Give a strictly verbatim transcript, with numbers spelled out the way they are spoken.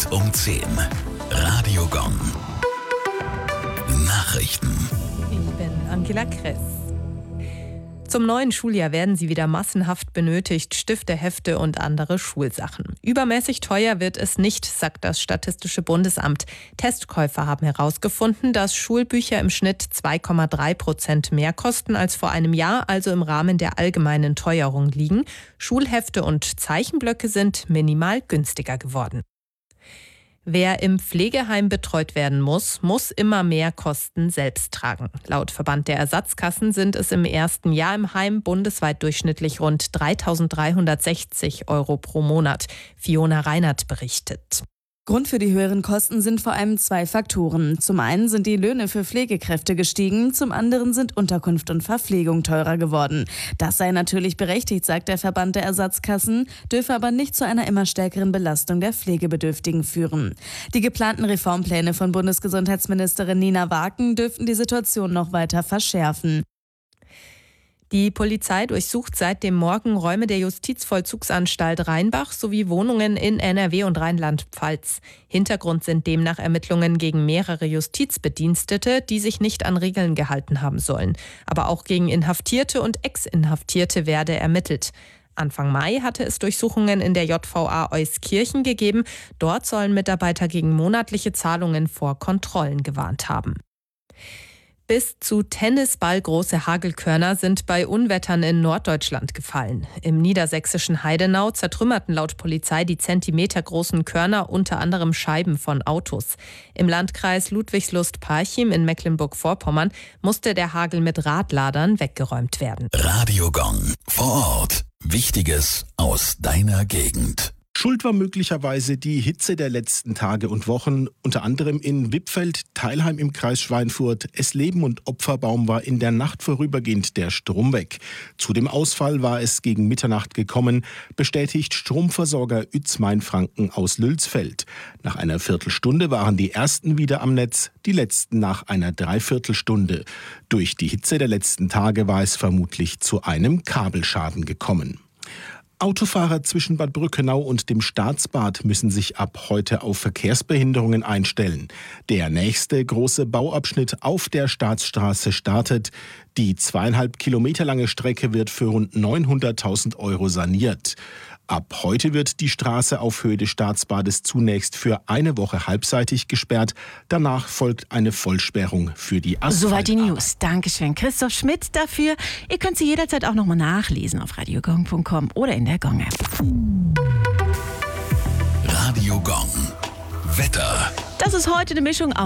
um zehn. Radio Gong. Nachrichten. Ich bin Angela Kress. Zum neuen Schuljahr werden sie wieder massenhaft benötigt, Stifte, Hefte und andere Schulsachen. Übermäßig teuer wird es nicht, sagt das Statistische Bundesamt. Testkäufer haben herausgefunden, dass Schulbücher im Schnitt zwei Komma drei Prozent mehr kosten als vor einem Jahr, also im Rahmen der allgemeinen Teuerung liegen. Schulhefte und Zeichenblöcke sind minimal günstiger geworden. Wer im Pflegeheim betreut werden muss, muss immer mehr Kosten selbst tragen. Laut Verband der Ersatzkassen sind es im ersten Jahr im Heim bundesweit durchschnittlich rund dreitausenddreihundertsechzig Euro pro Monat. Fiona Reinert berichtet. Grund für die höheren Kosten sind vor allem zwei Faktoren. Zum einen sind die Löhne für Pflegekräfte gestiegen, zum anderen sind Unterkunft und Verpflegung teurer geworden. Das sei natürlich berechtigt, sagt der Verband der Ersatzkassen, dürfe aber nicht zu einer immer stärkeren Belastung der Pflegebedürftigen führen. Die geplanten Reformpläne von Bundesgesundheitsministerin Nina Waken dürften die Situation noch weiter verschärfen. Die Polizei durchsucht seit dem Morgen Räume der Justizvollzugsanstalt Rheinbach sowie Wohnungen in N R W und Rheinland-Pfalz. Hintergrund sind demnach Ermittlungen gegen mehrere Justizbedienstete, die sich nicht an Regeln gehalten haben sollen. Aber auch gegen Inhaftierte und Ex-Inhaftierte werde ermittelt. Anfang Mai hatte es Durchsuchungen in der J V A Euskirchen gegeben. Dort sollen Mitarbeiter gegen monatliche Zahlungen vor Kontrollen gewarnt haben. Bis zu tennisballgroße Hagelkörner sind bei Unwettern in Norddeutschland gefallen. Im niedersächsischen Heidenau zertrümmerten laut Polizei die zentimetergroßen Körner unter anderem Scheiben von Autos. Im Landkreis Ludwigslust-Parchim in Mecklenburg-Vorpommern musste der Hagel mit Radladern weggeräumt werden. Radio Gong. Vor Ort. Wichtiges aus deiner Gegend. Schuld war möglicherweise die Hitze der letzten Tage und Wochen, unter anderem in Wippfeld, Teilheim im Kreis Schweinfurt, Essleben und Opferbaum war in der Nacht vorübergehend der Strom weg. Zu dem Ausfall war es gegen Mitternacht gekommen, bestätigt Stromversorger Uetz Mainfranken aus Lülsfeld. Nach einer Viertelstunde waren die ersten wieder am Netz, die letzten nach einer Dreiviertelstunde. Durch die Hitze der letzten Tage war es vermutlich zu einem Kabelschaden gekommen. Autofahrer zwischen Bad Brückenau und dem Staatsbad müssen sich ab heute auf Verkehrsbehinderungen einstellen. Der nächste große Bauabschnitt auf der Staatsstraße startet. Die zweieinhalb Kilometer lange Strecke wird für rund neunhunderttausend Euro saniert. Ab heute wird die Straße auf Höhe des Staatsbades zunächst für eine Woche halbseitig gesperrt. Danach folgt eine Vollsperrung für die Asphaltarbeit. Soweit die News. Dankeschön, Christoph Schmidt dafür. Ihr könnt sie jederzeit auch nochmal nachlesen auf radiogong punkt com oder in der Gong-App. Radio Gong. Wetter. Das ist heute eine Mischung aus